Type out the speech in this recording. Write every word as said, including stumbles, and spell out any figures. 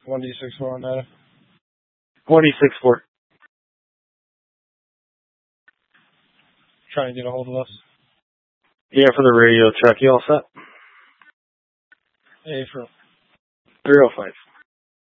one D six four on that. one E six four. Trying to get a hold of us. Yeah, for the radio check. You all set? Hey, for three oh five.